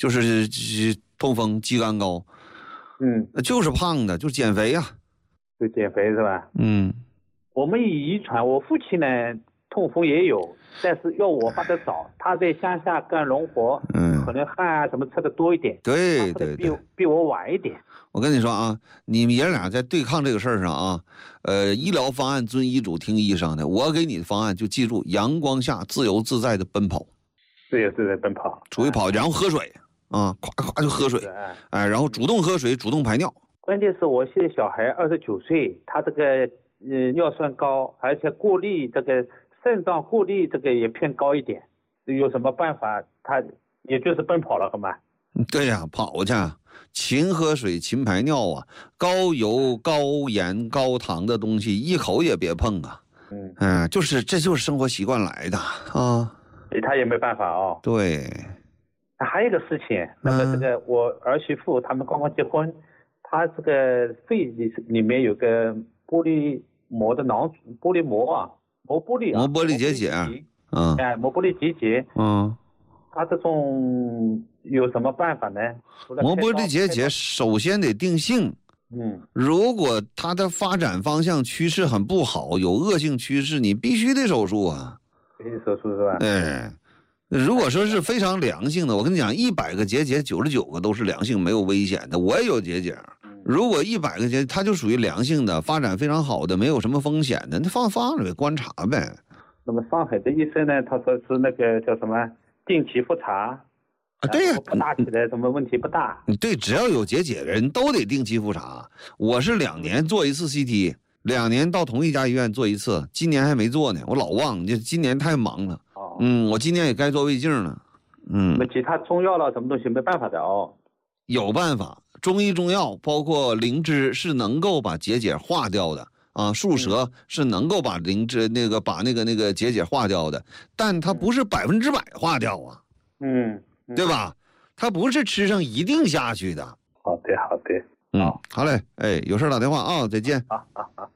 就是痛风、肌酐高，就是胖的，就是减肥呀、 就减肥是吧？ 我们遗传，我父亲呢痛风也有，但是要我发的早，他在乡下干农活，可能汗啊什么吃的多一点， 对， 比我晚一点。 我跟你说啊，你们爷俩在对抗这个事儿上啊，医疗方案遵医嘱听医生的，我给你的方案就记住，阳光下自由自在的奔跑， 自由自在奔跑， 出去跑，然后喝水啊，夸夸就喝水，然后主动喝水，主动排尿。 关键是我现在小孩29岁，他这个尿酸高，而且过滤这个肾脏过滤这个也偏高一点，有什么办法？他也就是奔跑了，好吗？ 对呀，跑去，勤喝水，勤排尿啊！高油、高盐、高糖的东西一口也别碰啊！这就是生活习惯来的啊。 他也没办法哦。 对。 还有一个事情，那么这个我儿媳妇他们刚刚结婚，她这个肺里面有个玻璃膜的玻璃膜啊，膜玻璃结节，膜玻璃结节，他这种有什么办法呢？ 膜玻璃结节首先得定性，如果它的发展方向趋势很不好，有恶性趋势，你必须得手术啊。 必须手术是吧？ 如果说是非常良性的，我跟你讲，100个结节99个都是良性，没有危险的。我也有结节，如果100个结，它就属于良性的，发展非常好的，没有什么风险的，那放着观察呗。 那么上海的医生呢，他说是那个叫什么定期复查对呀， 不大起来什么问题不大。 对，只要有结节的人都得定期复查。我是2年做一次 CT，2年到同一家医院做一次，今年还没做呢，我老忘，就今年太忙了。我今年也该做胃镜了。 那其他中药了什么东西没办法的哦。 有办法，中医中药包括灵芝是能够把结节化掉的啊，树蛇是能够把灵芝把那个结节化掉的，但它不是100%化掉啊。对吧？它不是吃上一定下去的。 好的。 好嘞，有事打电话啊，再见。 好。